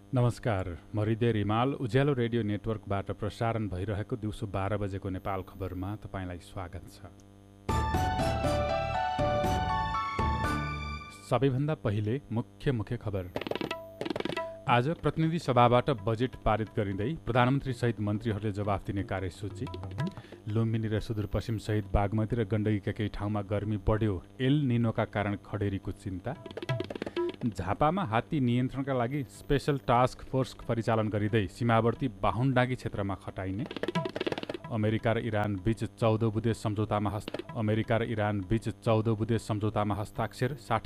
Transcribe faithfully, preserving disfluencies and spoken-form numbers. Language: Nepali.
नमस्कार, म हृदय रिमाल उज्यालो रेडियो नेटवर्कबाट प्रसारण भइरहेको दिउँसो बाह्र बजेको नेपाल खबरमा तपाईँलाई स्वागत छ। सबैभन्दा पहिले मुख्य मुख्य खबर। आज प्रतिनिधि सभाबाट बजेट पारित गरिँदै प्रधानमन्त्री सहित मन्त्रीहरूले जवाफ दिने कार्यसूची। लुम्बिनी र सुदूरपश्चिम सहित बागमती र गण्डकीका केही ठाउँमा गर्मी बढ्यो, एल निनोका कारण खडेरीको चिन्ता। झापामा हात्ती नियन्त्रणका लागि स्पेशल टास्क फोर्स परिचालन गरिँदै सीमावर्ती बाहुनडाँगी क्षेत्रमा खटाइने। अमेरिका र इरान बीच चौध बुँदे सम्झौतामा हस्त अमेरिका र इरान बीच चौध बुँदे सम्झौतामा हस्ताक्षर। साठी